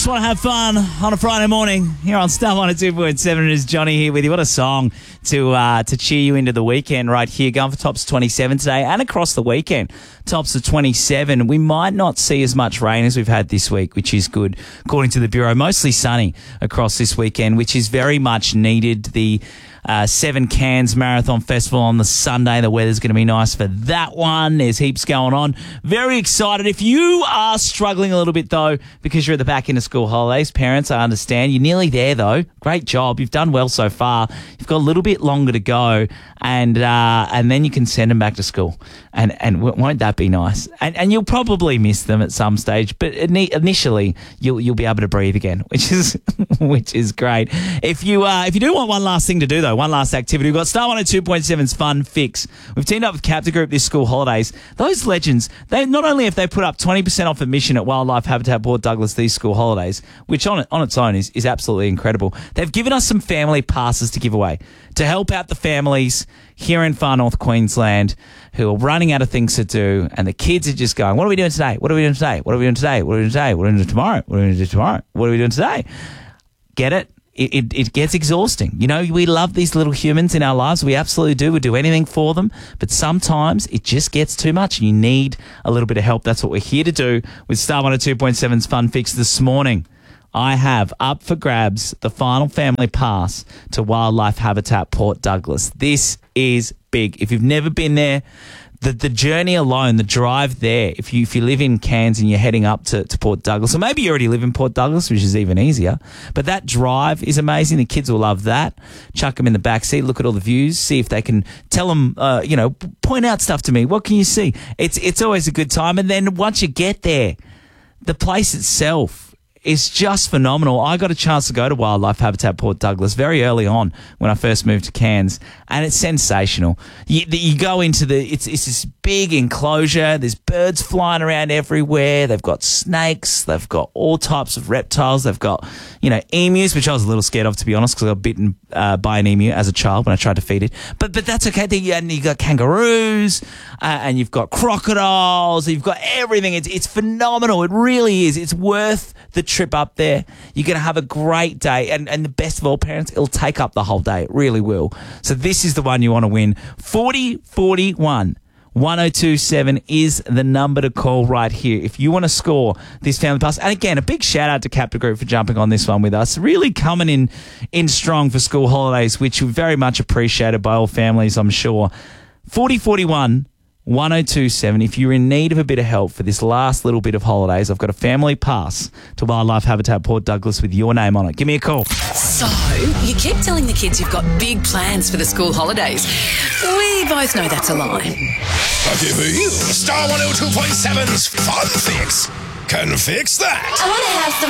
Just want to have fun on a Friday morning here on Star 102.7. It is Johnny here with you. What a song to cheer you into the weekend right here. Going for tops 27 today and across the weekend. Tops of 27. We might not see as much rain as we've had this week, which is good. According to the Bureau, mostly sunny across this weekend, which is very much needed. The Seven Cans Marathon Festival on the Sunday. The weather's going to be nice for that one. There's heaps going on. Very excited. If you are struggling a little bit, though, because you're at the back end of school holidays, parents, I understand. You're nearly there, though. Great job. You've done well so far. You've got a little bit longer to go, and then you can send them back to school. And won't that be nice? And you'll probably miss them at some stage, but initially you'll be able to breathe again, which is great. If you do want one last thing to do, though, one last activity, we've got Star 102.7's Fun Fix. We've teamed up with Captain Group this school holidays. Those legends, they not only have they put up 20% off admission at Wildlife Habitat Port Douglas these school holidays, which on its own is absolutely incredible. They've given us some family passes to give away to help out the families here in far north Queensland who are running out of things to do, and the kids are just going, what are we doing today? What are we doing today? What are we doing today? What are we doing today? What are we doing tomorrow? What are we going to do tomorrow? What are we doing today? Get it? It gets exhausting. You know, we love these little humans in our lives. We absolutely do. We do anything for them. But sometimes it just gets too much and you need a little bit of help. That's what we're here to do with Star 102.7's Fun Fix this morning. I have up for grabs the final family pass to Wildlife Habitat Port Douglas. This is big. If you've never been there, the journey alone, the drive there, if you live in Cairns and you're heading up to Port Douglas, or maybe you already live in Port Douglas, which is even easier, but that drive is amazing. The kids will love that. Chuck them in the back seat, look at all the views, see if they can tell them, point out stuff to me. What can you see? It's always a good time. And then once you get there, the place itself is just phenomenal. I got a chance to go to Wildlife Habitat Port Douglas very early on when I first moved to Cairns, and it's sensational. You go into it's this big enclosure. There's birds flying around everywhere. They've got snakes. They've got all types of reptiles. They've got, emus, which I was a little scared of, to be honest, because I got bitten by an emu as a child when I tried to feed it. But that's okay. And you've got kangaroos, and you've got crocodiles. You've got everything. It's phenomenal. It really is. It's worth the trip up there. You're going to have a great day. And the best of all, parents, it'll take up the whole day. It really will. So this is the one you want to win. 4041 1027 is the number to call right here if you want to score this family pass. And again, a big shout out to Captain Group for jumping on this one with us. Really coming in strong for school holidays, which we very much appreciated by all families, I'm sure. 4041 1027. If you're in need of a bit of help for this last little bit of holidays, I've got a family pass to Wildlife Habitat Port Douglas with your name on it. Give me a call. So, you keep telling the kids you've got big plans for the school holidays. We both know that's a lie. Lucky for you, Star 102.7's Fun Fix can fix that. I want to have some